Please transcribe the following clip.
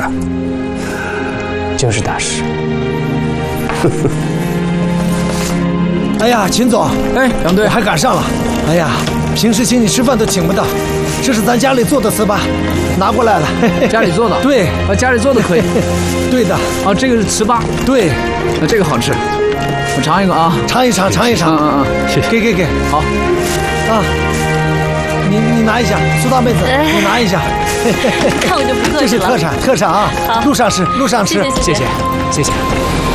就是大师。 哎呀，秦总， 哎，杨队， 我还赶上了。哎呀，平时请你吃饭都请不到，这是咱家里做的糍粑，拿过来了。 家里做的？ 对， 家里做的可以。 对的。 啊，这个是糍粑。 对， 那这个好吃，我尝一个啊。 尝一尝，尝一尝。 谢谢。 给。 好。 啊，你拿一下，苏大妹子，你拿一下。 那我就不客气了。 这是特产啊！ 好， 路上吃，路上吃。 谢谢。 谢谢。